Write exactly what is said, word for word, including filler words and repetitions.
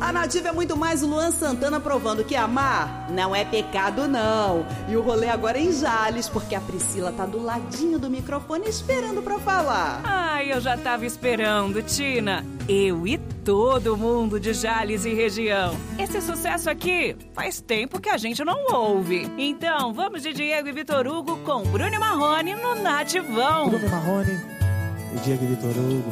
A Nativa é muito mais o Luan Santana provando que amar não é pecado, não. E o rolê agora é em Jales, porque a Priscila tá do ladinho do microfone esperando pra falar. Ai, eu já tava esperando, Tina. Eu e todo mundo de Jales e região. Esse sucesso aqui faz tempo que a gente não ouve. Então, vamos de Diego e Vitor Hugo com Bruno e Marrone no Nativão. Bruno e Marrone e Diego e Vitor Hugo.